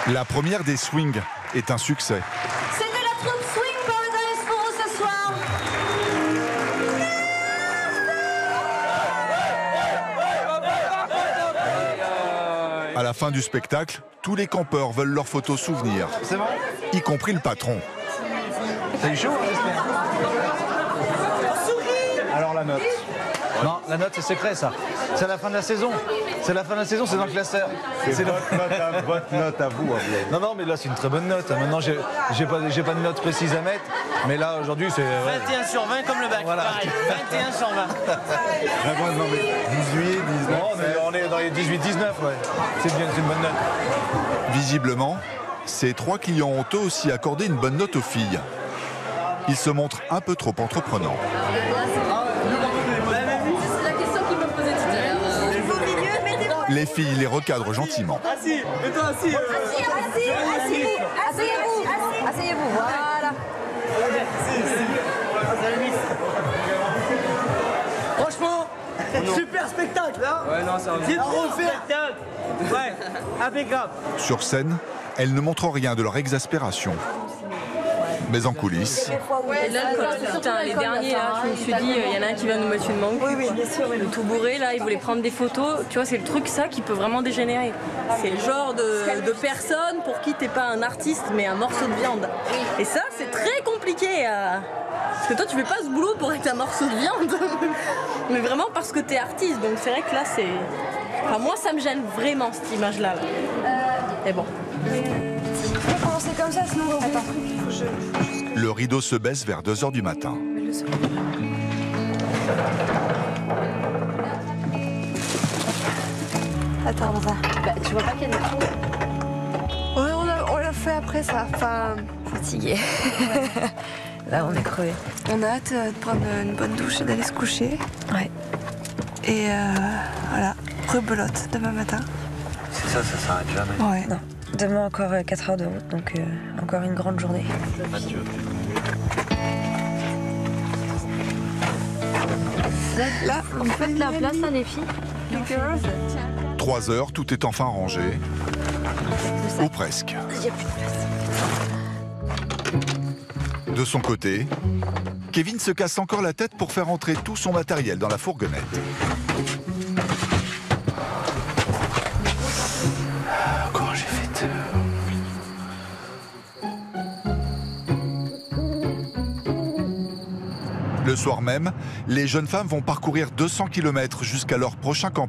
La première des swings est un succès. C'était la troupe Swing Paradise pour ce soir. À la fin du spectacle, tous les campeurs veulent leurs photos souvenirs, C'est bon? y compris le patron. T'as eu chaud, j'espère. Alors la note? Non, la note c'est secret ça. C'est à la fin de la saison. C'est la fin de la saison, c'est dans le classeur. C'est votre note à vous. Non, non, mais là c'est une très bonne note. Maintenant, j'ai pas de note précise à mettre. Mais là, aujourd'hui, c'est... 21 sur 20 comme le bac. Voilà. Pareil, 21 sur 20. Non, mais 18, 19. On est dans les 18-19, ouais. C'est bien, c'est une bonne note. Visiblement, ces 3 clients ont eux aussi accordé une bonne note aux filles. Ils se montrent un peu trop entreprenants. C'est la question qu'il me posait tout à l'heure. Au milieu, mettez-vous. Les filles les recadrent gentiment. Assis, mets-toi assis. Asseyez-vous. Asseyez-vous, voilà. Franchement, super spectacle, hein? Ouais, non, c'est à refaire. Ouais, impeccable. Sur scène, elles ne montrent rien de leur exaspération. Mais en coulisses, Et là, putain, les derniers, là, je me suis dit, il y en a un qui va nous mettre une manque. Oui, bien sûr. Le tout bourré, là, il voulait prendre des photos. Tu vois, c'est le truc, ça, qui peut vraiment dégénérer. C'est le genre de personne pour qui t'es pas un artiste, mais un morceau de viande. Et ça, c'est très compliqué. Parce que toi, tu fais pas ce boulot pour être un morceau de viande, mais vraiment parce que t'es artiste. Donc c'est vrai que là, c'est... Enfin, moi, ça me gêne vraiment, cette image-là. Mais bon. C'est comme ça, sinon on attends. le rideau se baisse vers 2 h du matin. Attends, on va. Bah, tu vois pas qu'il y a des trous? Ouais, on l'a fait après ça. Enfin, Fatigué. Là, on est crevé. on a hâte de prendre une bonne douche et d'aller se coucher. Ouais. Et voilà, rebelote demain matin. C'est ça s'arrête jamais. Ouais. Non. Demain, encore 4 heures de route, donc encore une grande journée. Adieu. Là, on fait la place à les filles. 3 heures, tout est enfin rangé. Ou presque. De son côté, Kevin se casse encore la tête pour faire entrer tout son matériel dans la fourgonnette. Comment j'ai fait Le soir même, les jeunes femmes vont parcourir 200 km jusqu'à leur prochain campement.